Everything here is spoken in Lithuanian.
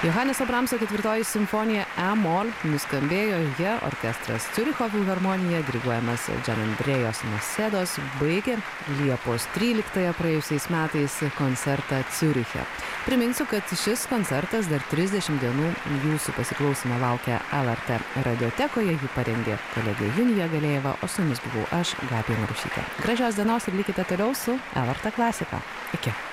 Johanneso Bramso 4 simfonija E-mol nuskambėjo, joje orkestras Ciuricho filharmonija, diriguojamas Gianandrejos Nasėdos, baigė Liepos 13 praėjusiais metais koncertą Ciuriche. Priminsiu, kad šis koncertas dar 30 dienų jūsų pasiklausimo laukia LRT radiotekoje, jį parengė kolegė Junija Galėjeva, o su jumis buvau aš, Gabija Narušytė. Gražios dienos ir likite toliau su LRT klasika. Iki.